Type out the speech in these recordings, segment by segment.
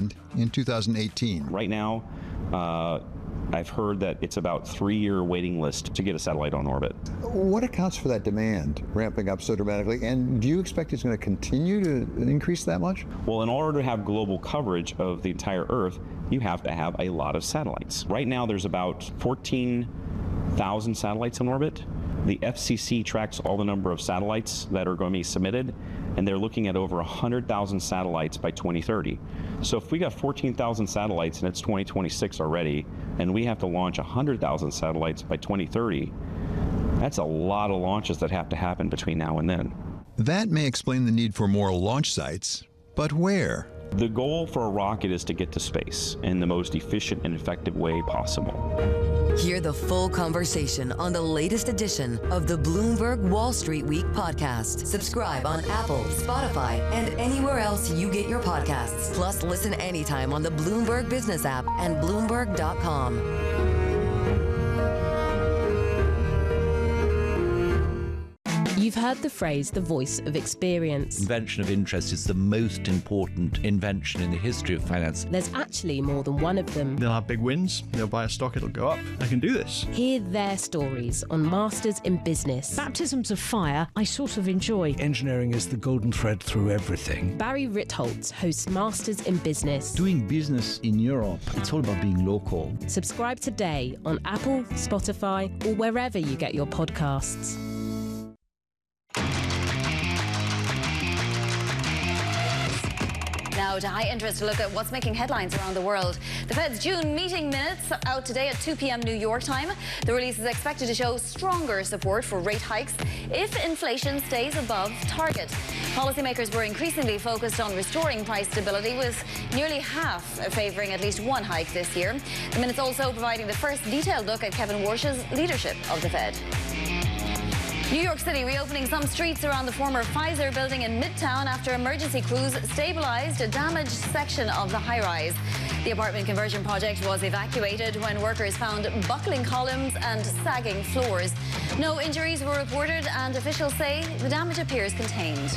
demand in 2018. Right now, I've heard that it's about 3-year waiting list to get a satellite on orbit. What accounts for that demand ramping up so dramatically? And do you expect it's going to continue to increase that much? Well, in order to have global coverage of the entire Earth, you have to have a lot of satellites. Right now, there's about 14,000 satellites in orbit. The FCC tracks all the number of satellites that are going to be submitted, and they're looking at over 100,000 satellites by 2030. So if we got 14,000 satellites and it's 2026 already, and we have to launch 100,000 satellites by 2030, that's a lot of launches that have to happen between now and then. That may explain the need for more launch sites, but where? The goal for a rocket is to get to space in the most efficient and effective way possible. Hear the full conversation on the latest edition of the Bloomberg Wall Street Week podcast. Subscribe on Apple, Spotify, and anywhere else you get your podcasts. Plus, listen anytime on the Bloomberg Business app and Bloomberg.com. You've heard the phrase, the voice of experience. Invention of interest is the most important invention in the history of finance. There's actually more than one of them. They'll have big wins, they'll buy a stock, it'll go up. I can do this. Hear their stories on Masters in Business. Baptisms of fire, I sort of enjoy. Engineering is the golden thread through everything. Barry Ritholtz hosts Masters in Business. Doing business in Europe, it's all about being local. Subscribe today on Apple, Spotify, or wherever you get your podcasts. Now to high interest, a look at what's making headlines around the world. The Fed's June meeting minutes out today at 2 p.m. New York time. The release is expected to show stronger support for rate hikes if inflation stays above target. Policymakers were increasingly focused on restoring price stability, with nearly half favouring at least one hike this year. The minutes also providing the first detailed look at Kevin Warsh's leadership of the Fed. New York City reopening some streets around the former Pfizer building in Midtown after emergency crews stabilized a damaged section of the high-rise. The apartment conversion project was evacuated when workers found buckling columns and sagging floors. No injuries were reported, and officials say the damage appears contained.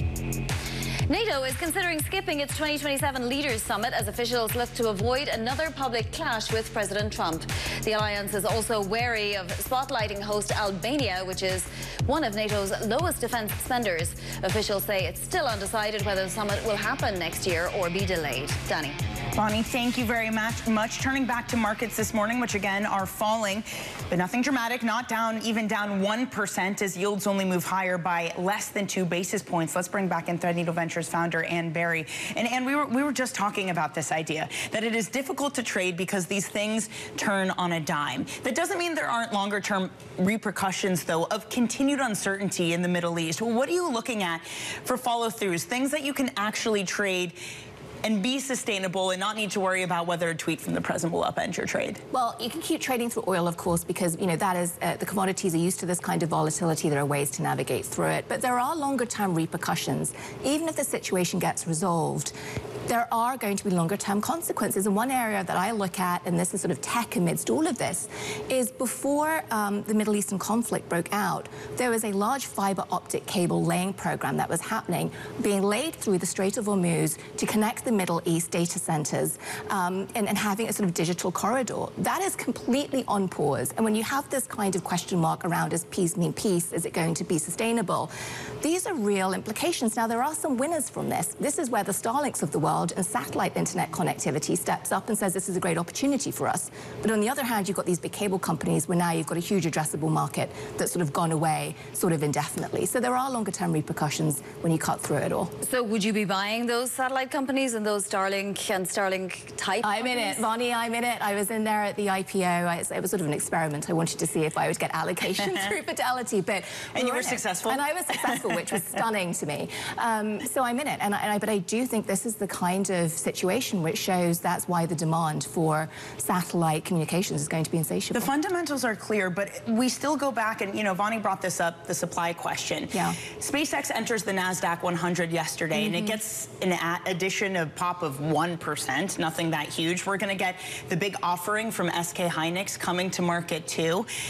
NATO is considering skipping its 2027 Leaders Summit as officials look to avoid another public clash with President Trump. The alliance is also wary of spotlighting host Albania, which is one of NATO's lowest defense spenders. Officials say it's still undecided whether the summit will happen next year or be delayed. Danny. Bonnie, thank you very much. Turning back to markets this morning, which again are falling, but nothing dramatic, not down, even down 1% as yields only move higher by less than 2 basis points. Let's bring back in Threadneedle Ventures founder Ann Berry. And we were just talking about this idea that it is difficult to trade because these things turn on a dime. That doesn't mean there aren't longer term repercussions, though, of continued uncertainty in the Middle East. What are you looking at for follow-throughs, things that you can actually trade and be sustainable and not need to worry about whether a tweet from the president will upend your trade? Well, you can keep trading through oil, of course, because, you know, that is, the commodities are used to this kind of volatility. There are ways to navigate through it. But there are longer-term repercussions. Even if the situation gets resolved, there are going to be longer-term consequences. And one area that I look at, and this is sort of tech amidst all of this, is before the Middle Eastern conflict broke out, there was a large fiber optic cable laying program that was happening, being laid through the Strait of Hormuz to connect the Middle East data centers and having a sort of digital corridor. That is completely on pause. And when you have this kind of question mark around, does peace mean peace? Is it going to be sustainable? These are real implications. Now, there are some winners from this. This is where the Starlinks of the world and satellite internet connectivity steps up and says this is a great opportunity for us. But on the other hand, you've got these big cable companies where now you've got a huge addressable market that's sort of gone away sort of indefinitely. So there are longer-term repercussions when you cut through it all. So would you be buying those satellite companies and those Starlink and Starlink type I'm in it, Bonnie, I'm in it. I was in there at the IPO. It was sort of an experiment. I wanted to see if I would get allocation through Fidelity, but... And you were successful? And I was successful, which was stunning to me. So I'm in it. But I do think this is the kind of situation which shows that's why the demand for satellite communications is going to be insatiable. The fundamentals are clear, but we still go back and, you know, Bonnie brought this up, the supply question. Yeah. SpaceX enters the NASDAQ 100 yesterday, and it gets an addition of pop of 1%, nothing that huge. We're going to get the big offering from SK Hynix coming to market too.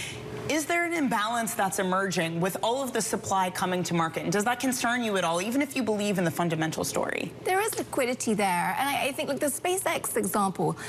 Is there an imbalance that's emerging with all of the supply coming to market? And does that concern you at all, even if you believe in the fundamental story? There is liquidity there. And I think, look, the SpaceX example,